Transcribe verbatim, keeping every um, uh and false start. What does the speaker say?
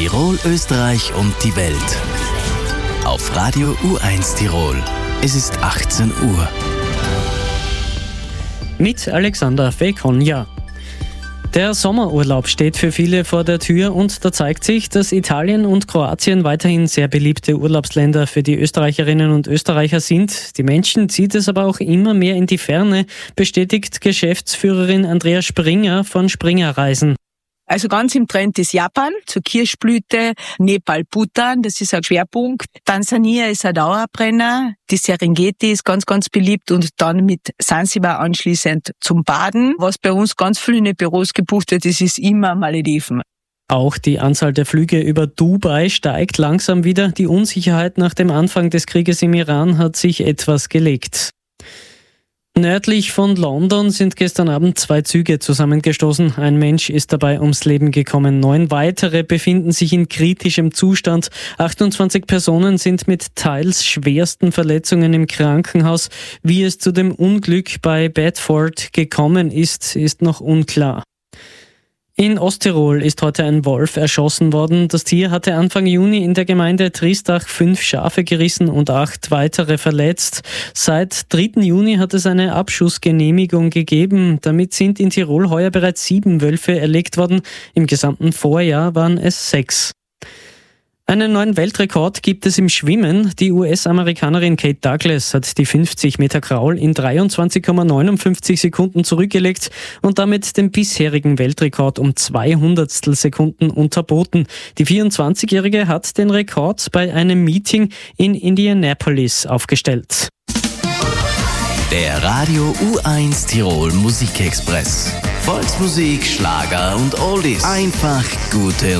Tirol, Österreich und die Welt. Auf Radio U eins Tirol. Es ist achtzehn Uhr. Mit Alexander Fekonja. Der Sommerurlaub steht für viele vor der Tür und da zeigt sich, dass Italien und Kroatien weiterhin sehr beliebte Urlaubsländer für die Österreicherinnen und Österreicher sind. Die Menschen zieht es aber auch immer mehr in die Ferne, bestätigt Geschäftsführerin Andrea Springer von Springer Reisen. Also ganz im Trend ist Japan zur Kirschblüte, Nepal, Bhutan, das ist ein Schwerpunkt. Tansania ist ein Dauerbrenner, die Serengeti ist ganz, ganz beliebt und dann mit Sansibar anschließend zum Baden. Was bei uns ganz viel in den Büros gebucht wird, das ist immer Malediven. Auch die Anzahl der Flüge über Dubai steigt langsam wieder. Die Unsicherheit nach dem Anfang des Krieges im Iran hat sich etwas gelegt. Nördlich von London sind gestern Abend zwei Züge zusammengestoßen. Ein Mensch ist dabei ums Leben gekommen. Neun weitere befinden sich in kritischem Zustand. achtundzwanzig Personen sind mit teils schwersten Verletzungen im Krankenhaus. Wie es zu dem Unglück bei Bedford gekommen ist, ist noch unklar. In Osttirol ist heute ein Wolf erschossen worden. Das Tier hatte Anfang Juni in der Gemeinde Tristach fünf Schafe gerissen und acht weitere verletzt. Seit dritten Juni hat es eine Abschussgenehmigung gegeben. Damit sind in Tirol heuer bereits sieben Wölfe erlegt worden. Im gesamten Vorjahr waren es sechs. Einen neuen Weltrekord gibt es im Schwimmen. Die U S-Amerikanerin Kate Douglas hat die fünfzig Meter Kraul in dreiundzwanzig Komma neunundfünfzig Sekunden zurückgelegt und damit den bisherigen Weltrekord um zwei Hundertstel Sekunden unterboten. Die vierundzwanzigjährige hat den Rekord bei einem Meeting in Indianapolis aufgestellt. Der Radio U eins Tirol Musikexpress. Volksmusik, Schlager und Oldies. Einfach gute